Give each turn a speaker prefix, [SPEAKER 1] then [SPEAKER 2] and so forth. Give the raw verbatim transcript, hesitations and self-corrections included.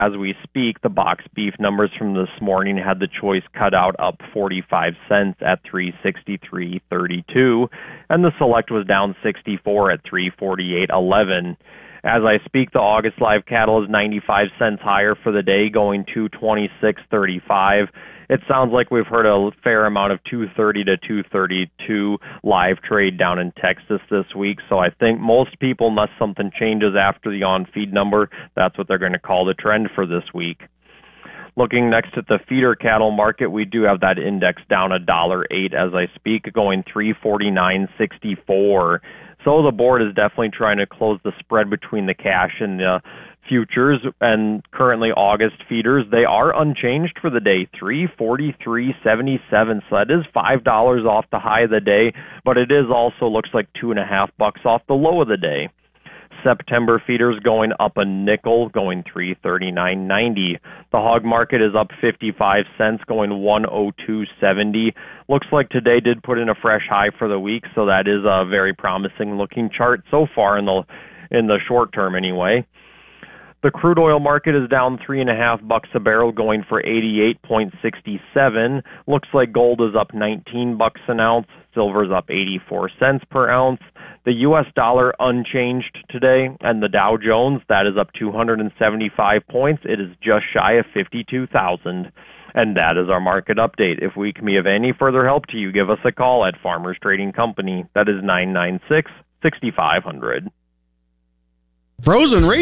[SPEAKER 1] As we speak, the box beef numbers from this morning had the choice cut out up forty-five cents at three sixty-three thirty-two, and the select was down sixty-four at three forty-eight eleven. As I speak, the August live cattle is ninety-five cents higher for the day, going two twenty-six thirty-five. It sounds like we've heard a fair amount of two thirty to two thirty-two live trade down in Texas this week, so I think most people, unless something changes after the on-feed number, that's what they're going to call the trend for this week. Looking next at the feeder cattle market, we do have that index down a dollar eight as I speak, going three forty-nine sixty-four. So the board is definitely trying to close the spread between the cash and the futures, and currently August feeders, they are unchanged for the day, three forty-three seventy-seven. So that is five dollars off the high of the day, but it is also looks like two and a half bucks off the low of the day. September feeders going up a nickel, going three thirty-nine ninety. The hog market is up fifty-five cents, going one oh two seventy. Looks like today did put in a fresh high for the week, so that is a very promising looking chart so far in the in the short term anyway. The crude oil market is down three and a half bucks a barrel, going for eighty-eight six seven. Looks like gold is up nineteen bucks an ounce. Silver's up eighty-four cents per ounce. The U S dollar unchanged today, and the Dow Jones, that is up two hundred seventy-five points. It is just shy of fifty-two thousand. And that is our market update. If we can be of any further help to you, give us a call at Farmers Trading Company. That is nine nine six, six five zero zero.
[SPEAKER 2] Frozen